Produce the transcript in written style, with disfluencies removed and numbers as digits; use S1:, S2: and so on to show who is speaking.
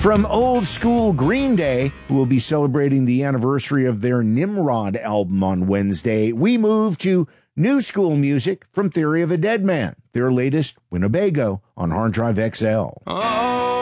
S1: From old school Green Day, who will be celebrating the anniversary of their Nimrod album on Wednesday, we move to new school music from Theory of a Dead Man, their latest Winnebago on Hard Drive XL.
S2: Oh.